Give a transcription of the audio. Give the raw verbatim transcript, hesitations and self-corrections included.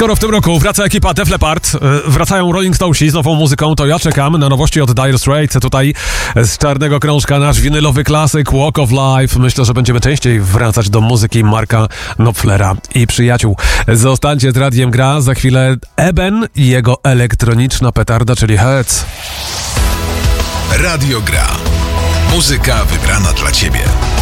Skoro w tym roku wraca ekipa Def Leppard, wracają Rolling Stonesi z nową muzyką, to ja czekam na nowości od Dire Straits. Tutaj z czarnego krążka nasz winylowy klasyk Walk of Life. Myślę, że będziemy częściej wracać do muzyki Marka Knopflera i przyjaciół. Zostańcie z Radiem Gra, za chwilę Eben i jego elektroniczna petarda, czyli Hertz. Radio Gra. Muzyka wybrana dla Ciebie.